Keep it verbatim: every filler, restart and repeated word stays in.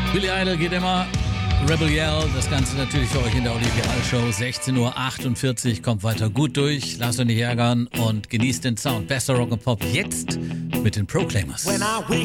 Billy Idol geht immer. Rebel Yell, das Ganze natürlich für euch in der Olympia-Show. sechzehn Uhr achtundvierzig, kommt weiter gut durch. Lasst euch nicht ärgern und genießt den Sound. Bester Rock and Pop jetzt mit den Proclaimers. When I wake